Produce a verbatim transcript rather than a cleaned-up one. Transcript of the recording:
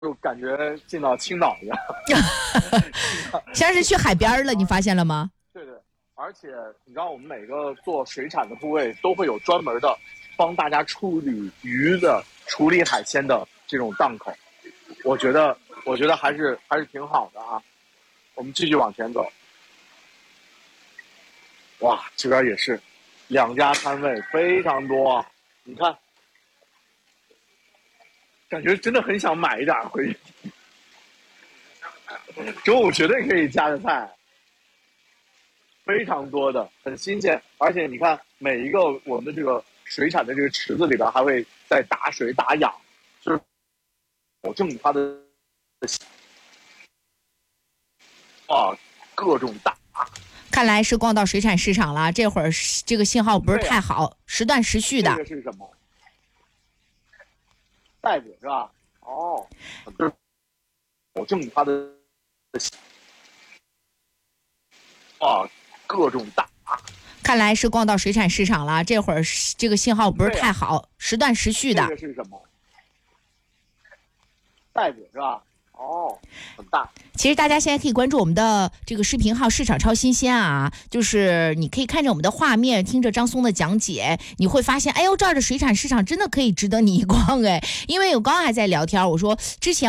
就感觉进到青岛一样， 像是去海边了，你发现了吗？ 对对，而且你知道我们每个做水产的部位都会有专门的帮大家处理鱼的、处理海鲜的这种档口，我觉得我觉得还是还是挺好的啊。我们继续往前走，哇，这边也是两家摊位非常多啊，你看，感觉真的很想买一点回去，中午绝对可以加的菜。非常多的，很新鲜，而且你看每一个我们的这个水产的这个池子里边还会再打水打氧，就是保证它的啊各种大。 看来是逛到水产市场了，这会儿这个信号不是太好，啊、时断时续的。 这个是什么？袋子是吧？哦，就是保证它的啊各种大。 看来是逛到水产市场了，这会儿这个信号不是太好，啊、时断时续的。 这个是什么？袋子是吧？哦，很大。 其实大家现在可以关注我们的这个视频号"市场超新鲜"啊，就是你可以看着我们的画面，听着张松的讲解，你会发现，哎呦，这儿的水产市场真的可以值得你一逛哎。因为我刚刚还在聊天，我说之前。